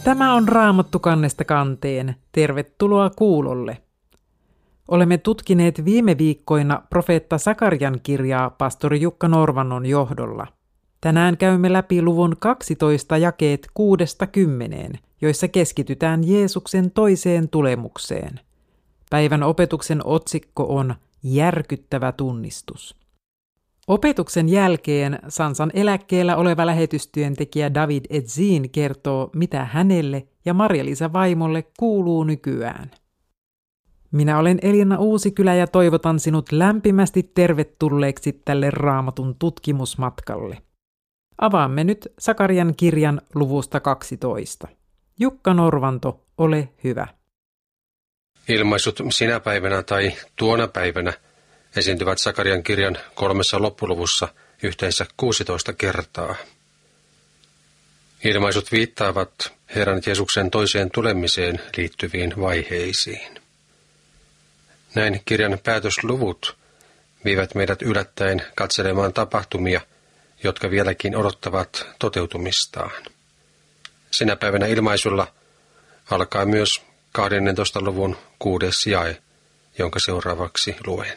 Tämä on Raamattu kannesta kanteen. Tervetuloa kuulolle. Olemme tutkineet viime viikkoina profeetta Sakarian kirjaa pastori Jukka Norvannon johdolla. Tänään käymme läpi luvun 12 jakeet 6-10, joissa keskitytään Jeesuksen toiseen tulemukseen. Päivän opetuksen otsikko on Järkyttävä tunnistus. Opetuksen jälkeen Sansan eläkkeellä oleva lähetystyöntekijä David Edzin kertoo, mitä hänelle ja Marja-Liisa vaimolle kuuluu nykyään. Minä olen Elina Uusikylä ja toivotan sinut lämpimästi tervetulleeksi tälle Raamatun tutkimusmatkalle. Avaamme nyt Sakarian kirjan luvusta 12. Jukka Norvanto, ole hyvä. Ilmaisut sinä päivänä tai tuona päivänä esiintyvät Sakarian kirjan 3 loppuluvussa yhteensä 16 kertaa. Ilmaisut viittaavat Herran Jeesuksen toiseen tulemiseen liittyviin vaiheisiin. Näin kirjan päätösluvut viivät meidät yllättäen katselemaan tapahtumia, jotka vieläkin odottavat toteutumistaan. Sinä päivänä ilmaisulla alkaa myös 12. luvun 6. jae, jonka seuraavaksi luen.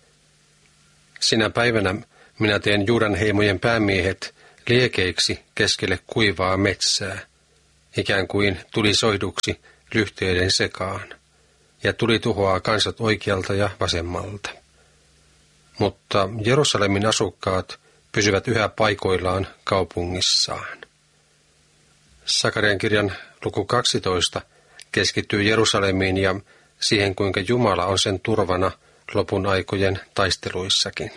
Sinä päivänä minä teen Juudan heimojen päämiehet liekeiksi keskelle kuivaa metsää, ikään kuin tuli soihduksi lyhteiden sekaan, ja tuli tuhoaa kansat oikealta ja vasemmalta. Mutta Jerusalemin asukkaat pysyvät yhä paikoillaan kaupungissaan. Sakarian kirjan luku 12 keskittyy Jerusalemiin ja siihen, kuinka Jumala on sen turvana lopun aikojen taisteluissakin.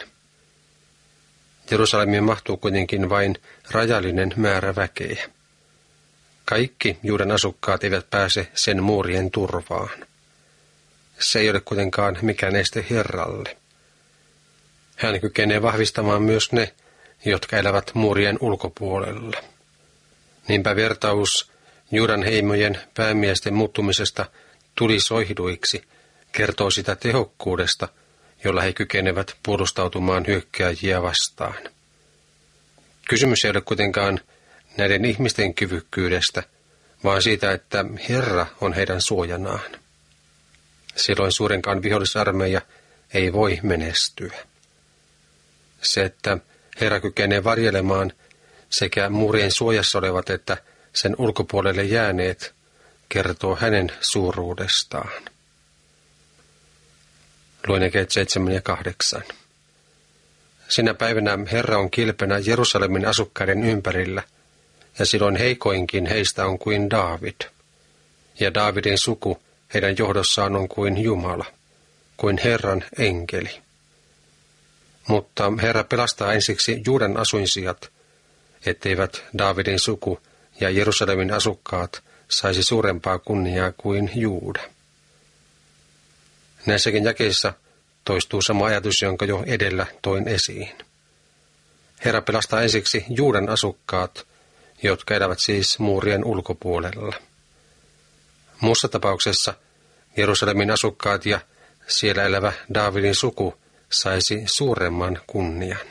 Jerusalemiin mahtuu kuitenkin vain rajallinen määrä väkeä. Kaikki Juudan asukkaat eivät pääse sen muurien turvaan. Se ei ole kuitenkaan mikään este Herralle. Hän kykenee vahvistamaan myös ne, jotka elävät muurien ulkopuolella. Niinpä vertaus Juudan heimojen päämiesten muuttumisesta tulisoihduiksi kertoo sitä tehokkuudesta, jolla he kykenevät puolustautumaan hyökkääjiä vastaan. Kysymys ei ole kuitenkaan näiden ihmisten kyvykkyydestä, vaan siitä, että Herra on heidän suojanaan. Silloin suurenkaan vihollisarmeija ei voi menestyä. Se, että Herra kykenee varjelemaan sekä muurien suojassa olevat että sen ulkopuolelle jääneet, kertoo hänen suuruudestaan. Luen jakeet 7 ja 8. Sinä päivänä Herra on kilpenä Jerusalemin asukkaiden ympärillä, ja silloin heikoinkin heistä on kuin Daavid. Ja Daavidin suku heidän johdossaan on kuin Jumala, kuin Herran enkeli. Mutta Herra pelastaa ensiksi Juudan asuinsijat, etteivät Daavidin suku ja Jerusalemin asukkaat saisi suurempaa kunniaa kuin Juuda. Näissäkin jakeissa toistuu sama ajatus, jonka jo edellä toin esiin. Herra pelastaa ensiksi Juudan asukkaat, jotka elävät siis muurien ulkopuolella. Muussa tapauksessa Jerusalemin asukkaat ja siellä elävä Daavidin suku saisi suuremman kunnian.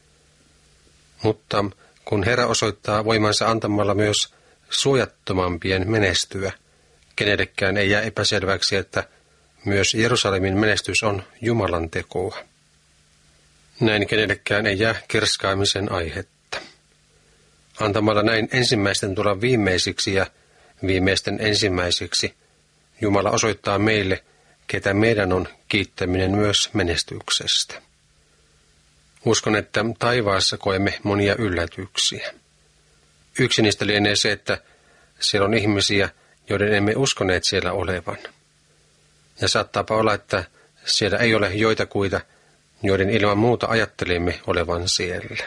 Mutta kun Herra osoittaa voimansa antamalla myös suojattomampien menestyä, kenellekään ei jää epäselväksi, että myös Jerusalemin menestys on Jumalan tekoa. Näin kenellekään ei jää kerskaamisen aihetta. Antamalla näin ensimmäisten tulla viimeisiksi ja viimeisten ensimmäisiksi, Jumala osoittaa meille, ketä meidän on kiittäminen myös menestyksestä. Uskon, että taivaassa koemme monia yllätyksiä. Yksi niistä lienee se, että siellä on ihmisiä, joiden emme uskoneet siellä olevan. Ja saattaapa olla, että siellä ei ole joitakuita, joiden ilman muuta ajattelimme olevan siellä.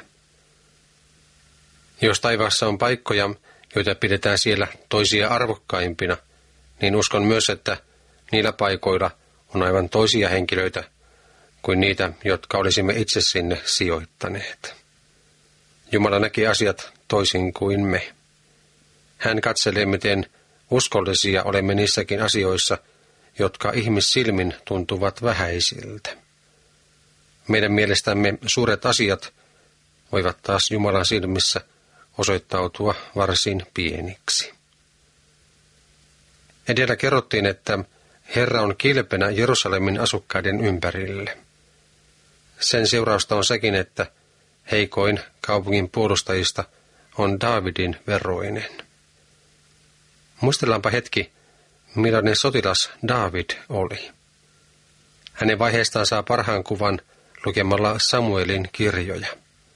Jos taivaassa on paikkoja, joita pidetään siellä toisia arvokkaimpina, niin uskon myös, että niillä paikoilla on aivan toisia henkilöitä kuin niitä, jotka olisimme itse sinne sijoittaneet. Jumala näki asiat toisin kuin me. Hän katselee, miten uskollisia olemme niissäkin asioissa, jotka ihmissilmin tuntuvat vähäisiltä. Meidän mielestämme suuret asiat voivat taas Jumalan silmissä osoittautua varsin pieniksi. Edellä kerrottiin, että Herra on kilpenä Jerusalemin asukkaiden ympärille. Sen seurausta on sekin, että heikoin kaupungin puolustajista on Daavidin veroinen. Muistellaanpa hetki, millainen sotilas Daavid oli. Hänen vaiheestaan saa parhaan kuvan lukemalla Samuelin kirjoja.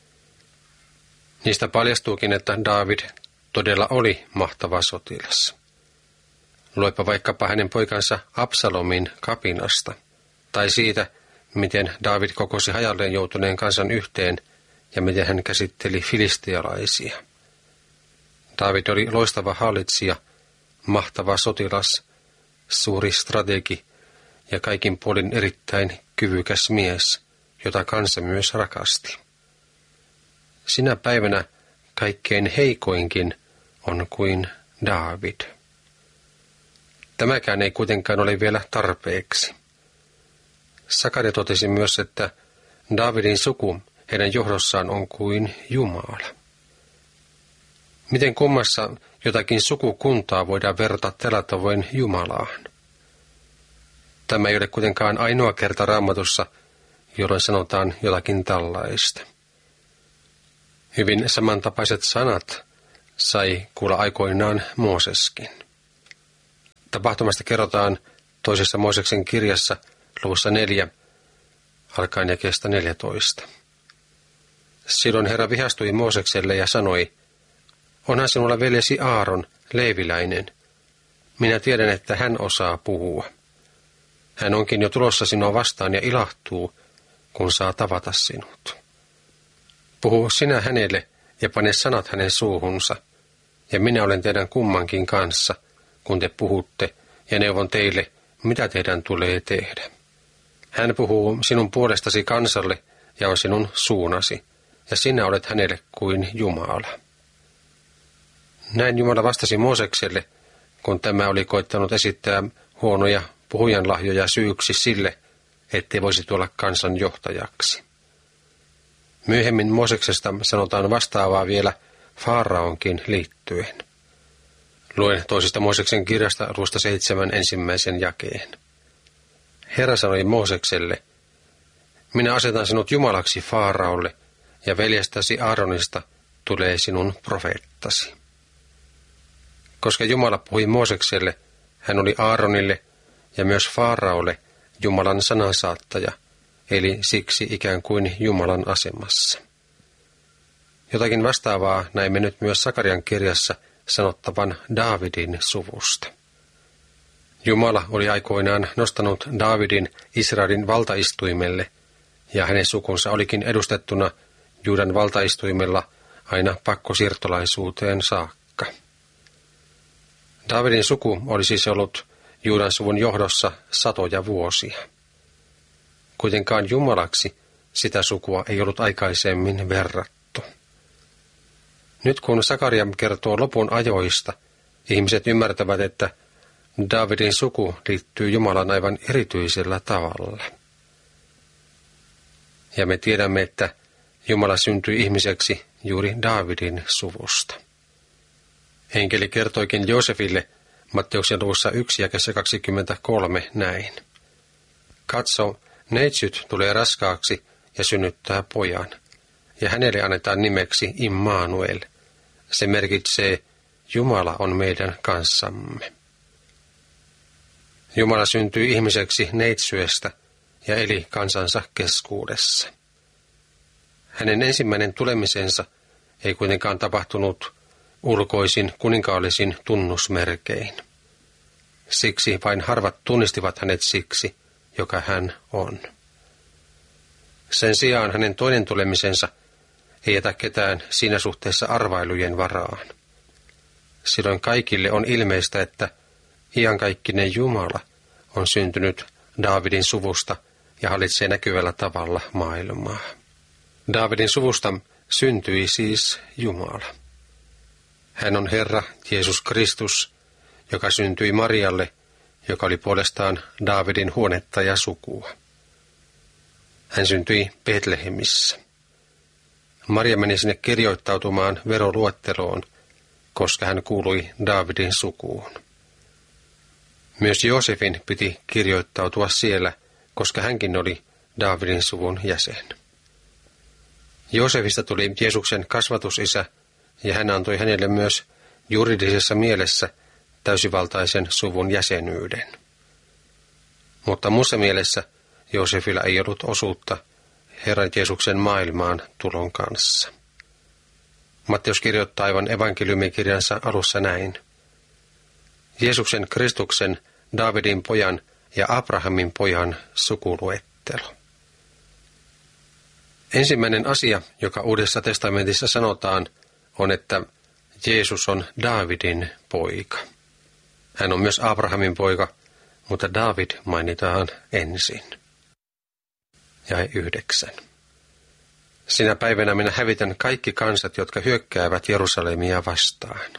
Niistä paljastuukin, että Daavid todella oli mahtava sotilas. Luepa vaikkapa hänen poikansa Absalomin kapinasta, tai siitä, miten Daavid kokosi hajalleen joutuneen kansan yhteen ja miten hän käsitteli filistialaisia. Daavid oli loistava hallitsija, mahtava sotilas, suuri strategi ja kaikin puolin erittäin kyvykäs mies, jota kansa myös rakasti. Sinä päivänä kaikkein heikoinkin on kuin Daavid. Tämäkään ei kuitenkaan ole vielä tarpeeksi. Sakaria totesi myös, että Daavidin suku heidän johdossaan on kuin Jumala. Miten kummassa jotakin sukukuntaa voidaan verrata tällä tavoin Jumalaan? Tämä ei ole kuitenkaan ainoa kerta Raamatussa, jolloin sanotaan jotakin tällaista. Hyvin samantapaiset sanat sai kuulla aikoinaan Mooseskin. Tapahtumasta kerrotaan toisessa Mooseksen kirjassa luvussa 4, alkaen jakeesta 14. Silloin Herra vihastui Moosekselle ja sanoi, onhan sinulla veljesi Aaron, leeviläinen. Minä tiedän, että hän osaa puhua. Hän onkin jo tulossa sinua vastaan ja ilahtuu, kun saa tavata sinut. Puhu sinä hänelle ja pane sanat hänen suuhunsa, ja minä olen teidän kummankin kanssa, kun te puhutte, ja neuvon teille, mitä teidän tulee tehdä. Hän puhuu sinun puolestasi kansalle ja on sinun suunasi, ja sinä olet hänelle kuin Jumala. Näin Jumala vastasi Moosekselle, kun tämä oli koittanut esittää huonoja puhujanlahjoja syyksi sille, ettei voisi tulla kansan johtajaksi. Myöhemmin Mooseksesta sanotaan vastaavaa vielä Faaraonkin liittyen. Luen toisesta Mooseksen kirjasta luvusta 7 ensimmäisen jakeen. Herra sanoi Moosekselle, minä asetan sinut Jumalaksi Faaraolle, ja veljestäsi Aaronista tulee sinun profeettasi. Koska Jumala puhui Moosekselle, hän oli Aaronille ja myös Faaraolle Jumalan sanansaattaja, eli siksi ikään kuin Jumalan asemassa. Jotakin vastaavaa näimme nyt myös Sakarian kirjassa sanottavan Daavidin suvusta. Jumala oli aikoinaan nostanut Daavidin Israelin valtaistuimelle, ja hänen sukunsa olikin edustettuna Juudan valtaistuimella aina pakkosiirtolaisuuteen saakka. Daavidin suku oli siis ollut Juudan suvun johdossa satoja vuosia. Kuitenkaan Jumalaksi sitä sukua ei ollut aikaisemmin verrattu. Nyt kun Sakaria kertoo lopun ajoista, ihmiset ymmärtävät, että Daavidin suku liittyy Jumalan aivan erityisellä tavalla. Ja me tiedämme, että Jumala syntyi ihmiseksi juuri Daavidin suvusta. Enkeli kertoikin Joosefille Matteuksen luvussa 1 jakeessa 23 näin. Katso, neitsyt tulee raskaaksi ja synnyttää pojan, ja hänelle annetaan nimeksi Immanuel. Se merkitsee, Jumala on meidän kanssamme. Jumala syntyi ihmiseksi neitsyöstä ja eli kansansa keskuudessa. Hänen ensimmäinen tulemisensa ei kuitenkaan tapahtunut ulkoisin kuninkaallisin tunnusmerkein. Siksi vain harvat tunnistivat hänet siksi, joka hän on. Sen sijaan hänen toinen tulemisensa ei jätä ketään siinä suhteessa arvailujen varaan. Silloin kaikille on ilmeistä, että iankaikkinen Jumala on syntynyt Daavidin suvusta ja hallitsee näkyvällä tavalla maailmaa. Daavidin suvusta syntyi siis Jumala. Hän on Herra Jeesus Kristus, joka syntyi Marialle, joka oli puolestaan Daavidin huonetta ja sukua. Hän syntyi Betlehemissä. Maria meni sinne kirjoittautumaan veroluetteloon, koska hän kuului Daavidin sukuun. Myös Joosefin piti kirjoittautua siellä, koska hänkin oli Daavidin suvun jäsen. Joosefista tuli Jeesuksen kasvatusisä, ja hän antoi hänelle myös juridisessa mielessä täysivaltaisen suvun jäsenyyden. Mutta muussa mielessä Joosefilla ei ollut osuutta Herran Jeesuksen maailmaan tulon kanssa. Matteus kirjoittaa aivan evankeliumikirjansa alussa näin. Jeesuksen Kristuksen, Daavidin pojan ja Abrahamin pojan sukuluettelo. Ensimmäinen asia, joka Uudessa testamentissa sanotaan, on, että Jeesus on Daavidin poika. Hän on myös Abrahamin poika, mutta Daavid mainitaan ensin. Jae 9. Sinä päivänä minä hävitän kaikki kansat, jotka hyökkäävät Jerusalemia vastaan.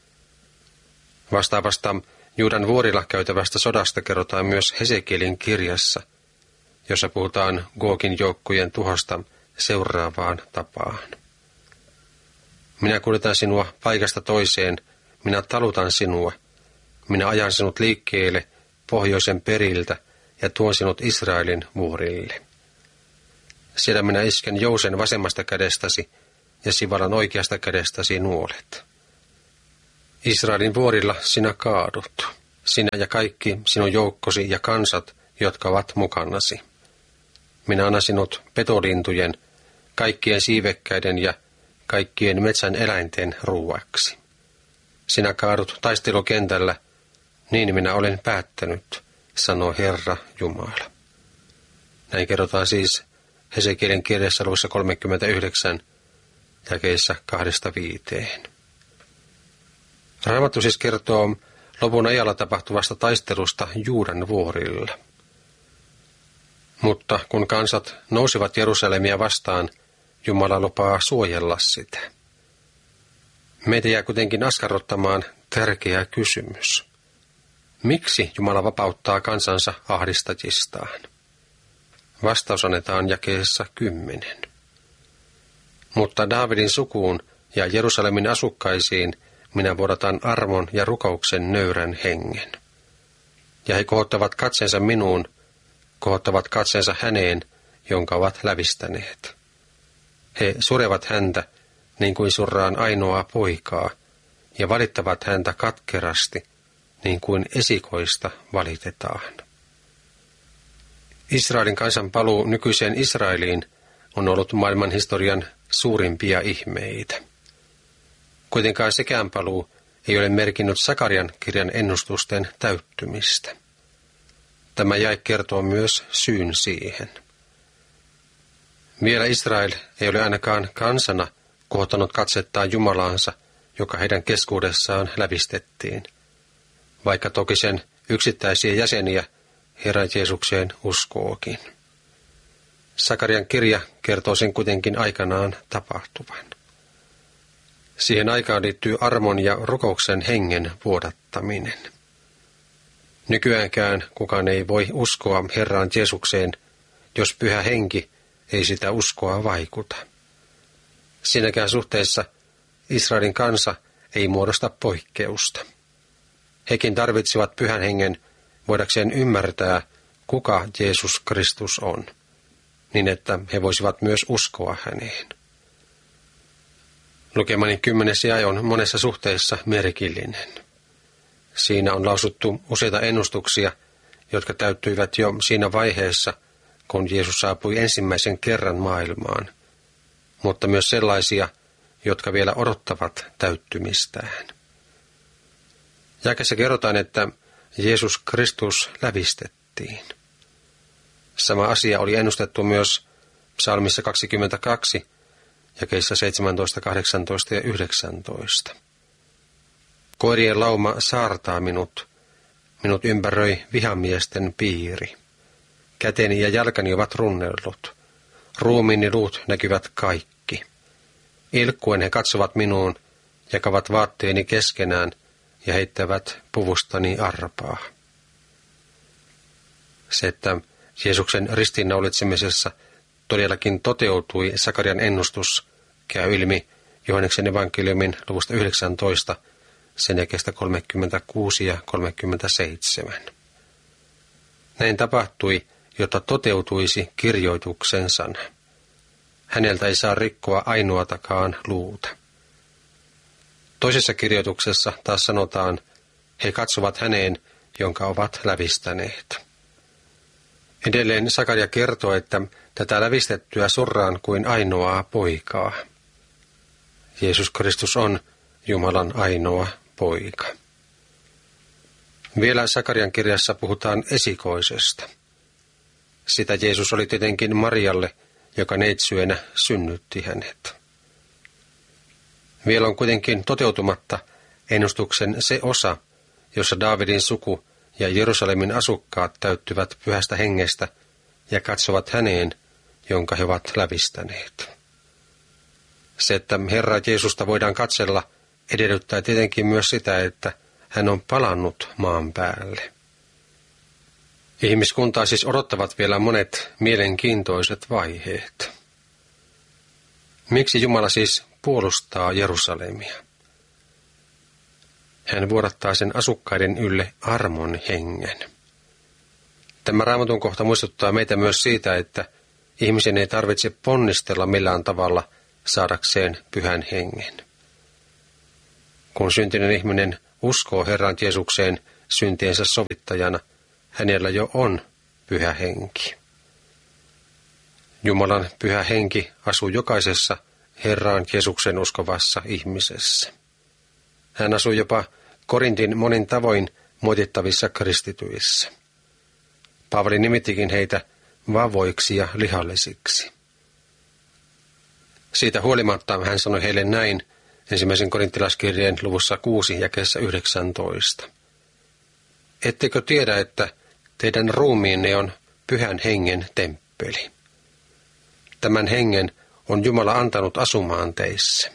Vastaavasta Juudan vuorilla käytävästä sodasta kerrotaan myös Hesekielin kirjassa, jossa puhutaan Googin joukkojen tuhosta seuraavaan tapaan. Minä kuljetan sinua paikasta toiseen, minä talutan sinua, minä ajan sinut liikkeelle pohjoisen periltä ja tuon sinut Israelin vuorille. Siellä minä isken jousen vasemmasta kädestäsi ja Sivalan oikeasta kädestäsi nuolet. Israelin vuorilla sinä kaadut, sinä ja kaikki sinun joukkosi ja kansat, jotka ovat mukanasi. Minä annan sinut petolintujen, kaikkien siivekkäiden ja kaikkien metsän eläinten ruuaksi. Sinä kaadut taistelukentällä, niin minä olen päättänyt, sanoo Herra Jumala. Näin kerrotaan siis Hesekielin kirjassa luvussa 39, jakeissa 2-5. Raamattu siis kertoo lopun ajalla tapahtuvasta taistelusta Juudan vuorilla. Mutta kun kansat nousivat Jerusalemia vastaan, Jumala lupaa suojella sitä. Meitä jää kuitenkin askarruttamaan tärkeä kysymys. Miksi Jumala vapauttaa kansansa ahdistajistaan? Vastaus annetaan jakeessa 10. Mutta Daavidin sukuun ja Jerusalemin asukkaisiin minä vuodatan armon ja rukouksen nöyrän hengen. Ja he kohottavat katseensa minuun, kohottavat katseensa häneen, jonka ovat lävistäneet. He surevat häntä, niin kuin surraan ainoaa poikaa, ja valittavat häntä katkerasti, niin kuin esikoista valitetaan. Israelin kansan paluu nykyiseen Israeliin on ollut maailmanhistorian suurimpia ihmeitä. Kuitenkaan sekään paluu ei ole merkinnyt Sakarian kirjan ennustusten täyttymistä. Tämä jae kertoo myös syyn siihen. Vielä Israel ei ole ainakaan kansana kohottanut katsettaan Jumalaansa, joka heidän keskuudessaan lävistettiin, vaikka toki sen yksittäisiä jäseniä Herran Jeesukseen uskookin. Sakarian kirja kertoo sen kuitenkin aikanaan tapahtuvan. Siihen aikaan liittyy armon ja rukouksen hengen vuodattaminen. Nykyäänkään kukaan ei voi uskoa Herran Jeesukseen, jos pyhä henki ei sitä uskoa vaikuta. Siinäkään suhteessa Israelin kansa ei muodosta poikkeusta. Hekin tarvitsivat pyhän hengen voidakseen ymmärtää, kuka Jeesus Kristus on, niin että he voisivat myös uskoa häneen. Lukemani 10. jae on monessa suhteessa merkillinen. Siinä on lausuttu useita ennustuksia, jotka täyttyivät jo siinä vaiheessa, kun Jeesus saapui ensimmäisen kerran maailmaan, mutta myös sellaisia, jotka vielä odottavat täyttymistään. Jakeessa kerrotaan, että Jeesus Kristus lävistettiin. Sama asia oli ennustettu myös psalmissa 22, jakeissa 17, 18 ja 19. Koirien lauma saartaa minut ympäröi vihamiesten piiri. Käteni ja jalkani ovat runnellut. Ruumiini luut näkyvät kaikki. Ilkkuen he katsovat minuun, jakavat vaatteeni keskenään ja heittävät puvustani arpaa. Se, että Jeesuksen ristiinnaulitsemisessa todellakin toteutui Sakarian ennustus, käy ilmi Johanneksen evankeliumin luvusta 19, sen jakeesta 36 ja 37. Näin tapahtui, jotta toteutuisi kirjoituksen sana. Häneltä ei saa rikkoa ainoatakaan luuta. Toisessa kirjoituksessa taas sanotaan, he katsovat häneen, jonka ovat lävistäneet. Edelleen Sakaria kertoo, että tätä lävistettyä surraan kuin ainoaa poikaa. Jeesus Kristus on Jumalan ainoa poika. Vielä Sakarian kirjassa puhutaan esikoisesta. Sitä Jeesus oli tietenkin Marialle, joka neitsyönä synnytti hänet. Vielä on kuitenkin toteutumatta ennustuksen se osa, jossa Daavidin suku ja Jerusalemin asukkaat täyttyvät Pyhästä Hengestä ja katsovat häneen, jonka he ovat lävistäneet. Se, että Herra Jeesusta voidaan katsella, edellyttää tietenkin myös sitä, että hän on palannut maan päälle. Ihmiskuntaa siis odottavat vielä monet mielenkiintoiset vaiheet. Miksi Jumala siis puolustaa Jerusalemia? Hän vuodattaa sen asukkaiden ylle armon hengen. Tämä Raamatun kohta muistuttaa meitä myös siitä, että ihmisen ei tarvitse ponnistella millään tavalla saadakseen pyhän hengen. Kun syntinen ihminen uskoo Herran Jeesukseen syntiensä sovittajana, hänellä jo on pyhä henki. Jumalan pyhä henki asuu jokaisessa Herran Jeesuksen uskovassa ihmisessä. Hän asuu jopa Korintin monin tavoin moitittavissa kristityissä. Paavali nimittikin heitä vavoiksi ja lihallisiksi. Siitä huolimatta hän sanoi heille näin 1. Korintilaiskirjeen luvussa 6 jakeessa 19. Ettekö tiedä, että teidän ruumiinne on pyhän hengen temppeli? Tämän hengen on Jumala antanut asumaan teissä.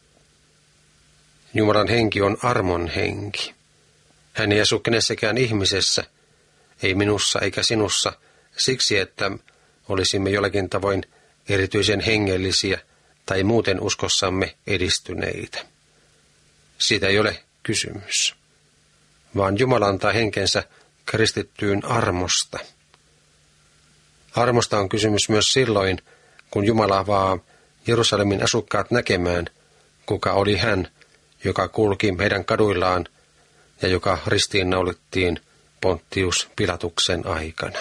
Jumalan henki on armon henki. Hän ei asu kenessäkään ihmisessä, ei minussa eikä sinussa, siksi että olisimme jollakin tavoin erityisen hengellisiä tai muuten uskossamme edistyneitä. Siitä ei ole kysymys, vaan Jumala antaa henkensä kristittyyn armosta. Armosta on kysymys myös silloin, kun Jumala avaa Jerusalemin asukkaat näkemään, kuka oli hän, joka kulki meidän kaduillaan ja joka ristiinnaulittiin Pontius Pilatuksen aikana.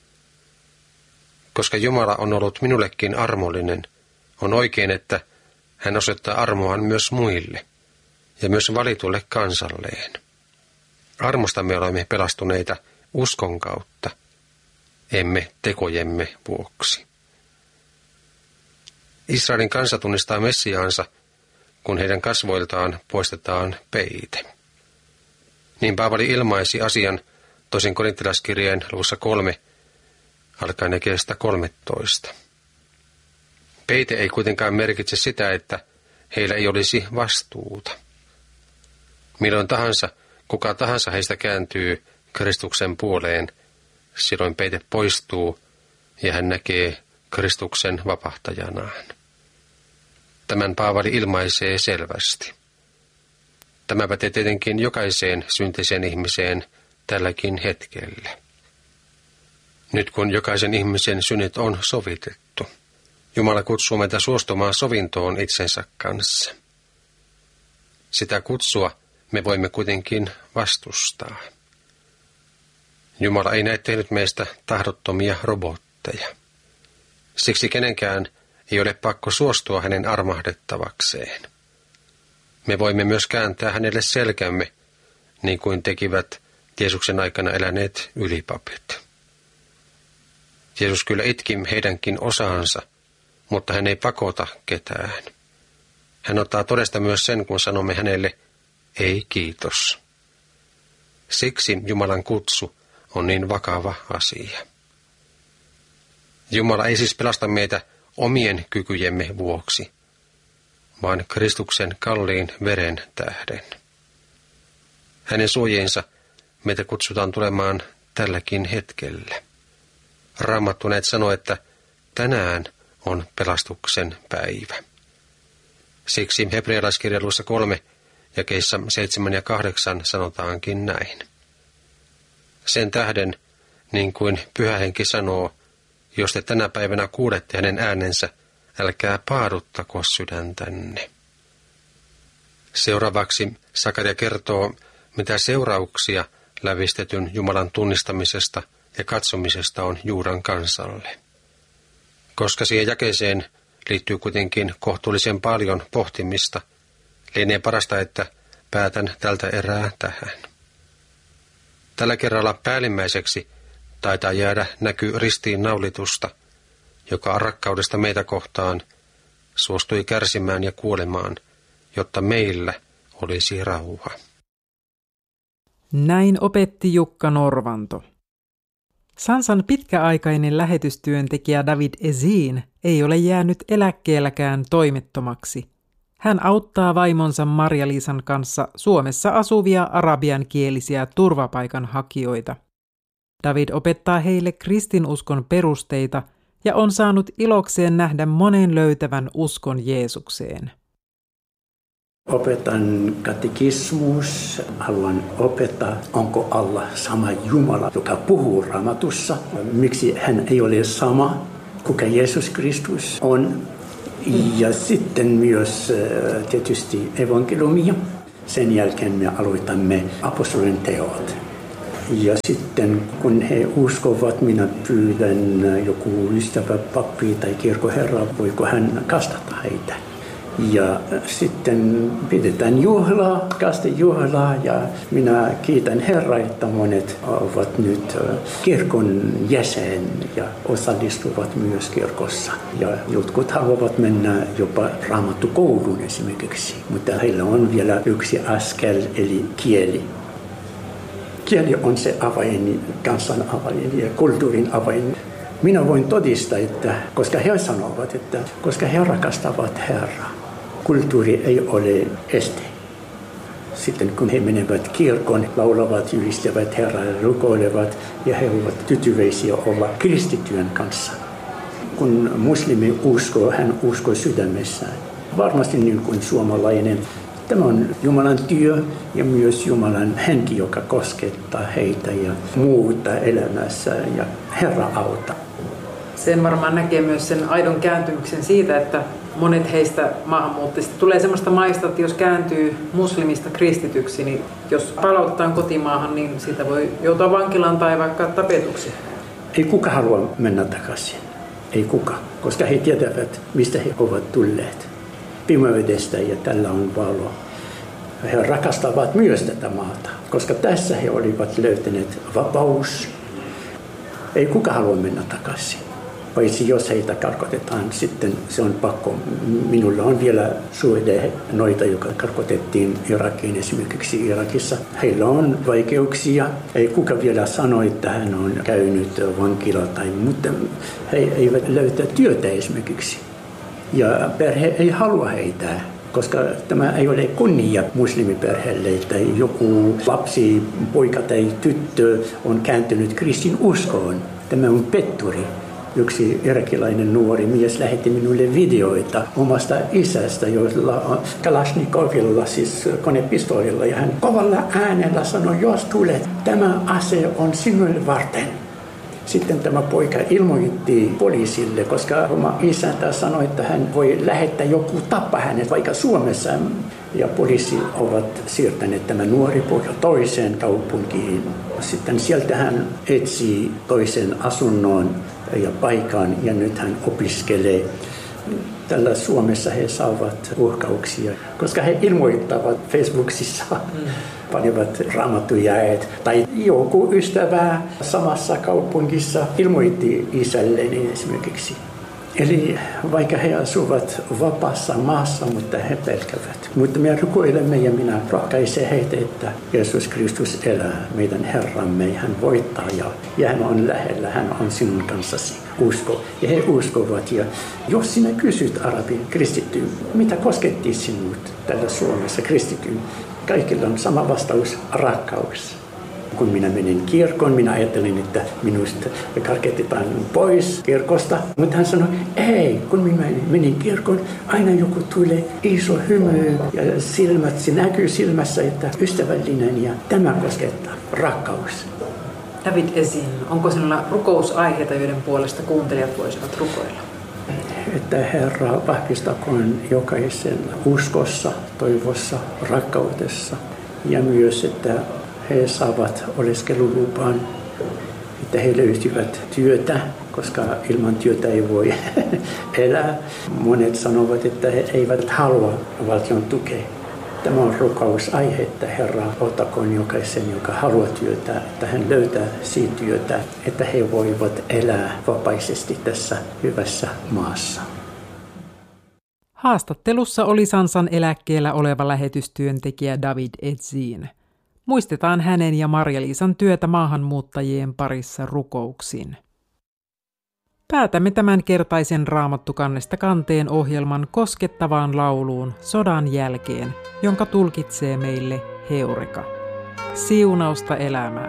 Koska Jumala on ollut minullekin armollinen, on oikein, että hän osoittaa armoaan myös muille ja myös valitulle kansalleen. Armosta me olemme pelastuneita uskon kautta, emme tekojemme vuoksi. Israelin kansa tunnistaa Messiaansa, kun heidän kasvoiltaan poistetaan peite. Niin Paavali ilmaisi asian 2. Korintilaiskirjeen luvussa 3, alkaen jakeesta 13. Peite ei kuitenkaan merkitse sitä, että heillä ei olisi vastuuta. Milloin tahansa, kuka tahansa heistä kääntyy Kristuksen puoleen, silloin peite poistuu ja hän näkee Kristuksen vapahtajanaan. Tämän Paavali ilmaisee selvästi. Tämä pätee tietenkin jokaiseen syntiseen ihmiseen tälläkin hetkellä. Nyt kun jokaisen ihmisen synnit on sovitettu, Jumala kutsuu meitä suostumaan sovintoon itsensä kanssa. Sitä kutsua me voimme kuitenkin vastustaa. Jumala ei näe tehnyt meistä tahdottomia robotteja. Siksi kenenkään ei ole pakko suostua hänen armahdettavakseen. Me voimme myös kääntää hänelle selkämme, niin kuin tekivät Jeesuksen aikana eläneet ylipapit. Jeesus kyllä itki heidänkin osaansa, mutta hän ei pakota ketään. Hän ottaa todesta myös sen, kun sanomme hänelle, ei kiitos. Siksi Jumalan kutsu on niin vakava asia. Jumala ei siis pelasta meitä omien kykyjemme vuoksi, vaan Kristuksen kalliin veren tähden. Hänen suojiinsa meitä kutsutaan tulemaan tälläkin hetkellä. Raamattu näet sanoo, että tänään on pelastuksen päivä. Siksi hebrealaiskirjan luvussa 3 jakeissa 7 ja 8 sanotaankin näin. Sen tähden, niin kuin Pyhä Henki sanoo, jos te tänä päivänä kuulette hänen äänensä, älkää paaduttako sydäntänne. Seuraavaksi Sakaria kertoo, mitä seurauksia lävistetyn Jumalan tunnistamisesta ja katsomisesta on Juudan kansalle. Koska siihen jakeeseen liittyy kuitenkin kohtuullisen paljon pohtimista, lienee parasta, että päätän tältä erää tähän. Tällä kerralla päällimmäiseksi taitaa jäädä näky ristiin naulitusta, joka rakkaudesta meitä kohtaan suostui kärsimään ja kuolemaan, jotta meillä olisi rauha. Näin opetti Jukka Norvanto. Sansan pitkäaikainen lähetystyöntekijä David Ezin ei ole jäänyt eläkkeelläkään toimettomaksi. Hän auttaa vaimonsa Marja-Liisan kanssa Suomessa asuvia arabiankielisiä turvapaikanhakijoita. David opettaa heille kristinuskon perusteita ja on saanut ilokseen nähdä monen löytävän uskon Jeesukseen. Opetan katekismus, haluan opettaa, onko Allah sama Jumala, joka puhuu Raamatussa. Miksi hän ei ole sama, kuka Jeesus Kristus on. Ja sitten myös tietysti evankeliumia. Sen jälkeen me aloitamme apostolien teot. Ja sitten kun he uskovat, minä pyydän joku ystävä, pappi tai kirkkoherra, voiko hän kastata heitä. Ja sitten pidetään juhlaa, kastejuhlaa ja minä kiitän Herraa, että monet ovat nyt kirkon jäsen ja osallistuvat myös kirkossa. Ja jotkut haluavat mennä jopa raamattukouluun esimerkiksi, mutta heillä on vielä yksi askel eli kieli. Kieli on se avain, kansan avain ja kulttuurin avain. Minä voin todistaa, että koska he sanovat, että koska he rakastavat Herraa, kulttuuri ei ole este. Sitten kun he menevät kirkon, laulavat, ylistävät Herraa ja rukoilevat, ja he ovat tyytyväisiä olla kristittyjen kanssa. Kun muslimi uskoo, hän uskoo sydämessään. Varmasti niin kuin suomalainen. Tämä on Jumalan työ ja myös Jumalan henki, joka koskettaa heitä ja muuttaa elämässä ja Herra auta. Sen varmaan näkee myös sen aidon kääntymyksen siitä, että monet heistä maahanmuuttajista tulee semmoista maista, että jos kääntyy muslimista kristityksi, niin jos palautetaan kotimaahan, niin siitä voi joutua vankilaan tai vaikka tapetuksi. Ei kuka halua mennä takaisin. Ei kuka, koska he tietävät, mistä he ovat tulleet. Pimeydestä ja tällä on valo. He rakastavat myös tätä maata, koska tässä he olivat löytäneet vapaus. Ei kuka halua mennä takaisin. Paitsi jos heitä karkotetaan, sitten se on pakko. Minulla on vielä suhde noita, joka karkotettiin Irakiin esimerkiksi Irakissa. Heillä on vaikeuksia. Ei kuka vielä sano, että hän on käynyt vankila mutta he eivät löytä työtä esimerkiksi. Ja perhe ei halua heitä, koska tämä ei ole kunnia muslimiperheelle, että joku lapsi, poika tai tyttö on kääntynyt kristin uskoon. Tämä on petturi. Yksi irakilainen nuori mies lähetti minulle videoita omasta isästä, jolla on Kalashnikovilla, siis konepistoolilla. Ja hän kovalla äänellä sanoi, jos tulet, tämä ase on sinulle varten. Sitten tämä poika ilmoitti poliisille, koska oma isäntä sanoi, että hän voi lähettää joku tappaa hänet vaikka Suomessa. Ja poliisi ovat siirtäneet tämän nuori poika toiseen kaupunkiin. Sitten sieltä hän etsii toisen asunnon ja paikan ja nyt hän opiskelee. Tällä Suomessa he saavat uhkauksia, koska he ilmoittavat Facebookissa, panevat raamattujaet. Tai joku ystävä samassa kaupungissa ilmoitti isälleni esimerkiksi. Eli vaikka he asuvat vapaassa maassa, mutta he pelkävät. Mutta me rukoilemme ja minä rohkaisen heitä, että Jeesus Kristus elää, meidän Herramme. Hän voittaa ja hän on lähellä, hän on sinun kanssasi. Usko. Ja he uskovat. Ja jos sinä kysyt arabin kristittyyn, mitä kosketti sinut täällä Suomessa kristittyyn? Kaikilla on sama vastaus, rakkaus. Kun minä menin kirkkoon, minä ajattelin, että minusta karketetaan pois kirkosta. Mutta hän sanoi, ei, kun minä menin kirkkoon, aina joku tulee iso hymy ja silmät, se näkyy silmässä, että ystävällinen ja tämä koskettaa, rakkaus. David Ezin, onko sinulla rukousaiheita, joiden puolesta kuuntelijat voisivat rukoilla? Että Herra vahvistakoon jokaisen uskossa, toivossa, rakkaudessa ja myös, että he saavat oleskelulupan, että he löytyvät työtä, koska ilman työtä ei voi elää. Monet sanovat, että he eivät halua valtion tukea. Tämä on rukousaihe, että Herra ottakoon jokaisen, joka haluaa työtä, että hän löytää siitä työtä, että he voivat elää vapaisesti tässä hyvässä maassa. Haastattelussa oli Sansan eläkkeellä oleva lähetystyöntekijä David Ezin. Muistetaan hänen ja Marja-Liisan työtä maahanmuuttajien parissa rukouksin. Päätämme tämänkertaisen Raamattu kannesta kanteen ohjelman koskettavaan lauluun sodan jälkeen, jonka tulkitsee meille Heureka. Siunausta elämään.